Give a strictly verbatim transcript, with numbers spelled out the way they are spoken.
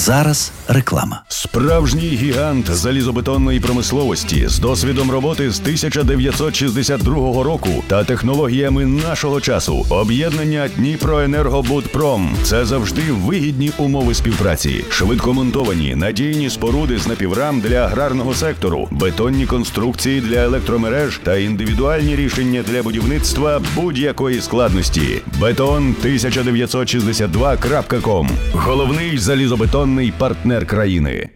Зараз реклама. Справжній гігант залізобетонної промисловості з досвідом роботи з тисяча дев'ятсот шістдесят другого року та технологіями нашого часу. Об'єднання Дніпроенергобудпром – це завжди вигідні умови співпраці. Швидкомонтовані, надійні споруди з напіврам для аграрного сектору, бетонні конструкції для електромереж та індивідуальні рішення для будівництва будь-якої складності. бетон тисяча дев'ятсот шістдесят два крапка ком – головний залізобетонний партнер країни.